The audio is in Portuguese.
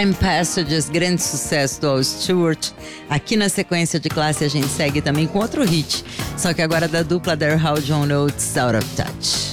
Time Passages, grande sucesso do Al Stewart. Aqui na sequência de classe a gente segue também com outro hit, só que agora da dupla Daryl Hall, John Oates, Out of Touch.